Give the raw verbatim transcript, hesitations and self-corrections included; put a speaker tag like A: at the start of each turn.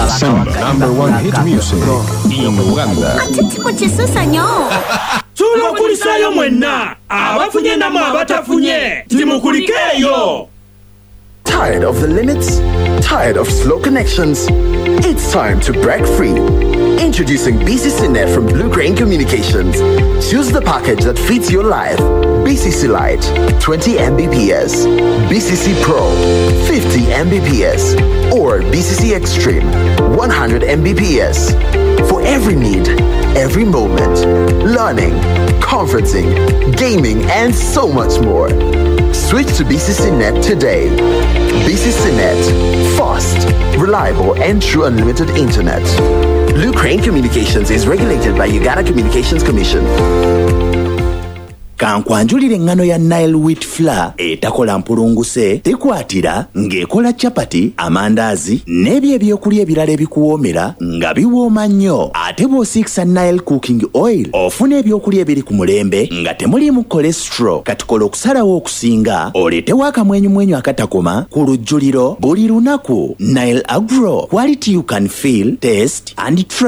A: Simba, number one hit music in Uganda.
B: Atiti chisusa nyo.
C: Tumukulisayo mwenna, abafunye namwe abatafunye, timukulikeyo.
D: Tired of the limits? Tired of slow connections? It's time to break free. Introducing B C C Net from Blue Crane Communications. Choose the package that fits your life. B C C Lite, twenty megabits per second. B C C Pro, fifty megabits per second. Or B C C Extreme, one hundred megabits per second. For every need, every moment. Learning, conferencing, gaming, and so much more. Switch to B C C Net today. B C C Net, fast, reliable, and true unlimited internet. Blue Crane Communications is regulated by Uganda Communications Commission.
E: Kankwanjulire ngano ya Nile wheat flour etakola mpulunguse tekwatira ng'ekola chapati, amandazi n'ebyo ebyokulya ebirala ebikuwoomera nga biwooma nnyo. Ate bw'osiikisa Nile cooking oil ofuna ebyokulya ebiri ku mulembe nga temuliimu cholesterol. Katukola okusalawo okusinga oleetewo akamwenyumwenyu akatakoma ku lujjuliro buli lunaku. Nile Agro, quality you can feel, taste and try.